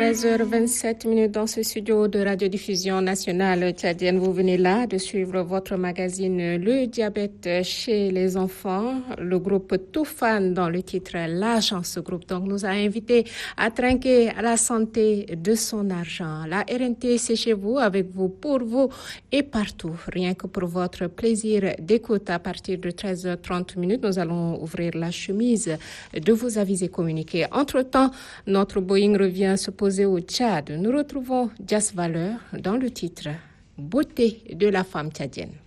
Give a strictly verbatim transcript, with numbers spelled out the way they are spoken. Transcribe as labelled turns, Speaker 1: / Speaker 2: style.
Speaker 1: treize heures vingt-sept minutes dans ce studio de radiodiffusion nationale tchadienne. Vous venez là de suivre votre magazine Le diabète chez les enfants. Le groupe Toufan, dans le titre L'agence groupe, donc, nous a invités à trinquer à la santé de son argent. La R N T, c'est chez vous, avec vous, pour vous et partout. Rien que pour votre plaisir d'écoute. À partir de treize heures trente minutes, nous allons ouvrir la chemise de vos avis et communiqués. Entre-temps, notre Boeing revient se poser au Tchad. Nous retrouvons Jas Valeur dans le titre Beauté de la femme tchadienne.